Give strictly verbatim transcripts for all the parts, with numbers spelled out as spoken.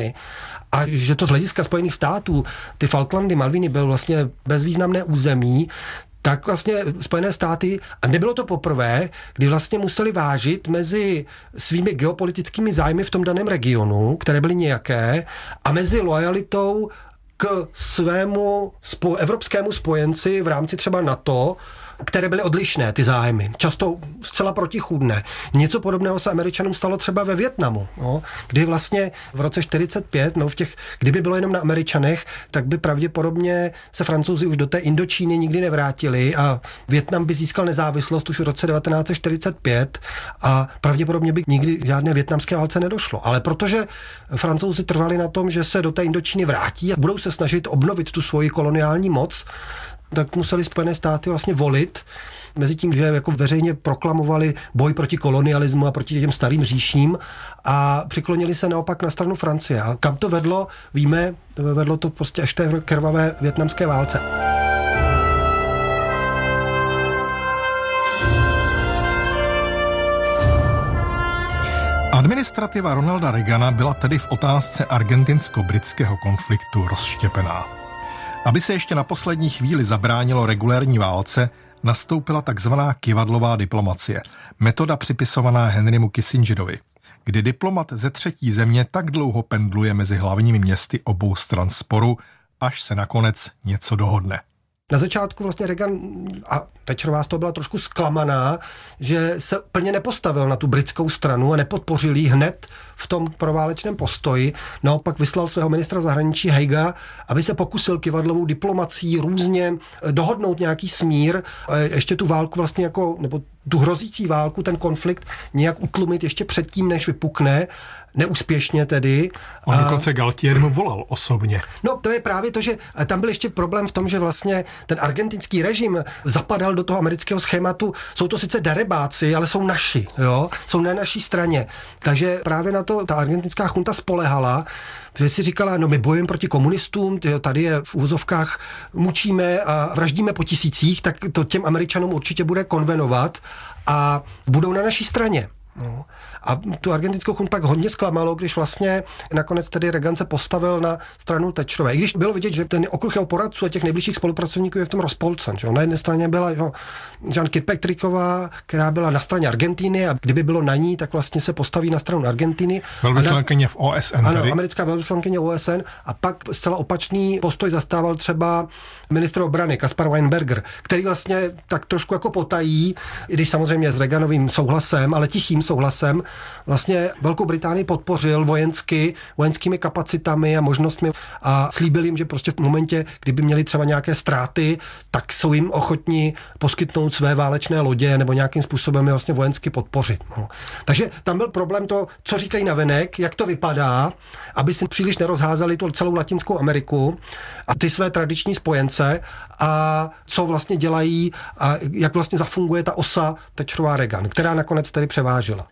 Falklandy a že to z hlediska Spojených států, ty Falklandy, Malviny byl vlastně bezvýznamné území, tak vlastně Spojené státy, a nebylo to poprvé, kdy vlastně museli vážit mezi svými geopolitickými zájmy v tom daném regionu, které byly nějaké, a mezi lojalitou k svému spo, evropskému spojenci v rámci třeba NATO, které byly odlišné, ty zájmy, často zcela protichůdné. Něco podobného se Američanům stalo třeba ve Vietnamu, no, kdy vlastně v roce čtyřicet pět, no v těch, kdyby bylo jenom na Američanech, tak by pravděpodobně se Francouzi už do té Indočíny nikdy nevrátili a Vietnam by získal nezávislost už v roce devatenáct set čtyřicet pět a pravděpodobně by nikdy žádné vietnamské válce nedošlo. Ale protože Francouzi trvali na tom, že se do té Indočíny vrátí a budou se snažit obnovit tu svoji koloniální moc, tak museli Spojené státy vlastně volit mezi tím, že jako veřejně proklamovali boj proti kolonialismu a proti těm starým říším a přiklonili se naopak na stranu Francie. A kam to vedlo, víme, vedlo to prostě až té krvavé vietnamské válce. Administrativa Ronalda Reagana byla tedy v otázce argentinsko-britského konfliktu rozštěpená. Aby se ještě na poslední chvíli zabránilo regulérní válce, nastoupila takzvaná kyvadlová diplomacie, metoda připisovaná Henrymu Kissingerovi, kdy diplomat ze třetí země tak dlouho pendluje mezi hlavními městy obou stran sporu, až se nakonec něco dohodne. Na začátku vlastně Reagan a Thatcherová z toho byla trošku zklamaná, že se plně nepostavil na tu britskou stranu a nepodpořil ji hned v tom proválečném postoji. Naopak vyslal svého ministra zahraničí Haiga, aby se pokusil kyvadlovou diplomací různě dohodnout nějaký smír, ještě tu válku vlastně jako, nebo tu hrozící válku, ten konflikt nějak utlumit ještě předtím, než vypukne. Neúspěšně tedy. On dokonce Galtier mu volal osobně. No to je právě to, že tam byl ještě problém v tom, že vlastně ten argentinský režim zapadal do toho amerického schématu. Jsou to sice darebáci, ale jsou naši, jo? Jsou na naší straně. Takže právě na to ta argentinská chunta spolehala, že si říkala, no my bojujeme proti komunistům, tady je v úvozovkách mučíme a vraždíme po tisících, tak to těm Američanům určitě bude konvenovat a budou na naší straně. No. A tu argentinskou chuntu pak hodně zklamalo, když vlastně nakonec tedy Reagan se postavil na stranu Thatcherové. I když bylo vidět, že ten okruh jeho poradců a těch nejbližších spolupracovníků je v tom rozpolcen. Že? Na jedné straně byla jo, Jean Kirkpatricková, která byla na straně Argentiny a kdyby bylo na ní, tak vlastně se postaví na stranu Argentiny. Velvyslankyně v O S N. Ano, americká velvyslankyně O S N a pak zcela opačný postoj zastával třeba ministr obrany Kaspar Weinberger, který vlastně tak trošku jako potají, i když samozřejmě s Reaganovým souhlasem, ale tichým souhlasem, vlastně Velkou Británii podpořil vojensky, vojenskými kapacitami a možnostmi a slíbil jim, že prostě v momentě, kdyby měli třeba nějaké ztráty, tak jsou jim ochotní poskytnout své válečné lodě nebo nějakým způsobem je vlastně vojensky podpořit. No. Takže tam byl problém to, co říkají navenek, jak to vypadá, aby si příliš nerozházeli tu celou Latinskou Ameriku a ty své tradiční spojence a co vlastně dělají a jak vlastně zafunguje ta osa Thatcherová Reagan, která nakonec tedy převážila.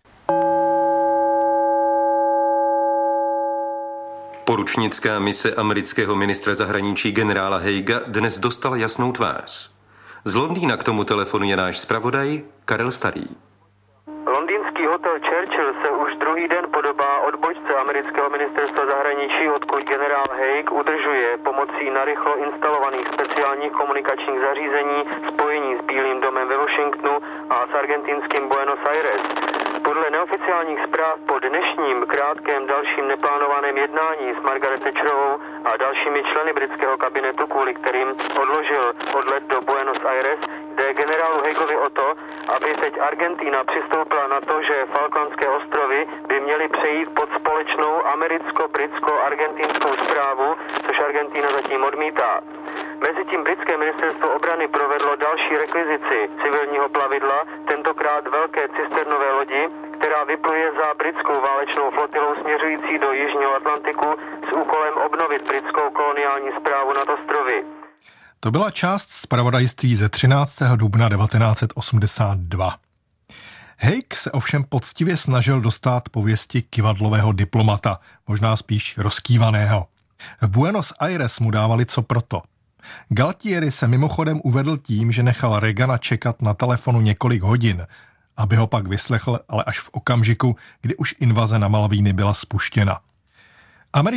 Poručnická mise amerického ministra zahraničí generála Haiga dnes dostala jasnou tvář. Z Londýna k tomu telefonuje náš zpravodaj Karel Starý. Londýnský hotel Churchill se už druhý den podobá odbočce amerického ministerstva zahraničí, odkud generál Haig udržuje pomocí narychlo instalovaných speciálních komunikačních zařízení spojení s Bílým domem ve Washingtonu a s argentinským Buenos Aires. Podle neoficiálních zpráv po dnešním krátkém dalším neplánovaném jednání s Margaret Thatcherovou a dalšími členy britského kabinetu, kvůli kterým odložil odlet do Buenos Aires, jde generálu Haigovi o to, aby teď Argentina přistoupila na to, že Falklandské ostrovy by měly přejít pod společnou americko-britsko-argentinskou správu, což Argentina zatím odmítá. Mezitím britské ministerstvo obrany provedlo další rekvizici civilního plavidla, tentokrát velké cisternové lodi, která vypluje za britskou válečnou flotilou směřující do Jižního Atlantiku s úkolem obnovit britskou koloniální správu nad ostrovy. To byla část zpravodajství ze třináctého dubna devatenáct set osmdesát dva. Haig se ovšem poctivě snažil dostát pověsti kyvadlového diplomata, možná spíš rozkývaného. V Buenos Aires mu dávali co proto. Galtieri se mimochodem uvedl tím, že nechal Reagana čekat na telefonu několik hodin, aby ho pak vyslechl, ale až v okamžiku, kdy už invaze na Malvíny byla spuštěna.